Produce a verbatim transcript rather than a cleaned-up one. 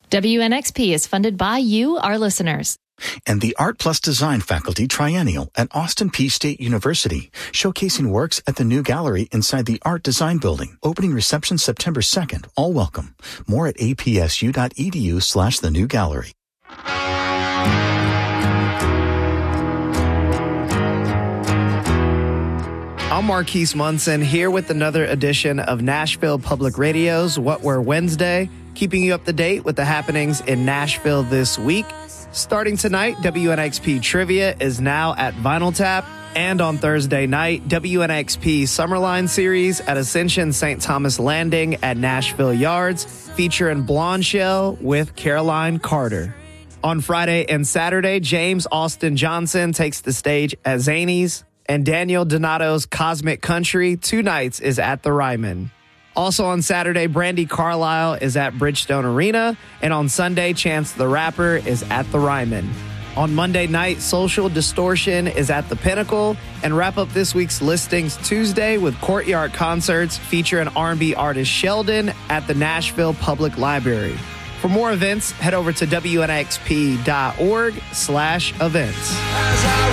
W N X P is funded by you, our listeners. And the Art Plus Design Faculty Triennial at Austin Peay State University, showcasing works at the new gallery inside the Art Design Building. Opening reception September second. All welcome. More at apsu.edu slash the new gallery. I'm Marquise Munson here with another edition of Nashville Public Radio's What We're Wednesday, keeping you up to date with the happenings in Nashville this week. Starting tonight, W N X P Trivia is now at Vinyl Tap. And on Thursday night, W N X P Summerline Series at Ascension Saint Thomas Landing at Nashville Yards, featuring Blonde Shell with Caroline Carter. On Friday and Saturday, James Austin Johnson takes the stage at Zanies, and Daniel Donato's Cosmic Country, two nights, is at the Ryman. Also on Saturday, Brandi Carlile is at Bridgestone Arena, and on Sunday, Chance the Rapper is at the Ryman. On Monday night, Social Distortion is at the Pinnacle, and wrap up this week's listings Tuesday with Courtyard Concerts featuring R and B artist Sheldon at the Nashville Public Library. For more events, head over to W N X P dot org slash events.